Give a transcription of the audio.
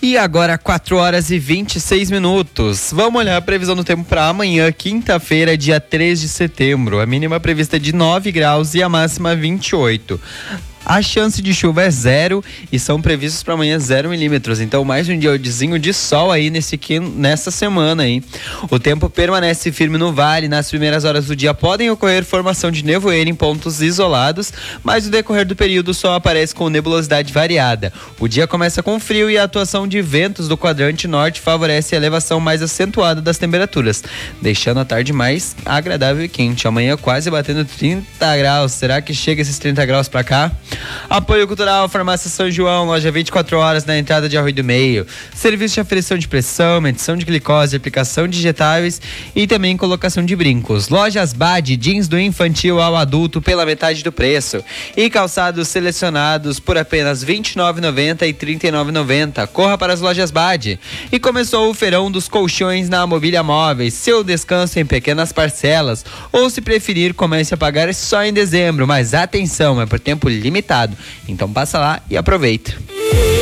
E agora 4h26. Vamos olhar a previsão do tempo para amanhã, quinta-feira, dia 3 de setembro. A mínima prevista é de 9 graus e a máxima 28. A chance de chuva é 0 e são previstos para amanhã 0 milímetros. Então, mais um diazinho de sol aí nessa semana aí. O tempo permanece firme no vale. Nas primeiras horas do dia podem ocorrer formação de nevoeiro em pontos isolados, mas no decorrer do período o sol aparece com nebulosidade variada. O dia começa com frio e a atuação de ventos do quadrante norte favorece a elevação mais acentuada das temperaturas, deixando a tarde mais agradável e quente. Amanhã quase batendo 30 graus. Será que chega esses 30 graus para cá? Apoio Cultural, Farmácia São João, loja 24 horas na entrada de Arroio do Meio. Serviço de aferição de pressão, medição de glicose, aplicação de injetáveis e também colocação de brincos. Lojas Bad, jeans do infantil ao adulto pela metade do preço. E calçados selecionados por apenas R$ 29,90 e R$ 39,90. Corra para as lojas Bad. E começou o feirão dos colchões na Mobília Móveis. Seu descanso em pequenas parcelas. Ou se preferir, comece a pagar só em dezembro. Mas atenção, é por tempo limitado. Então passa lá e aproveita.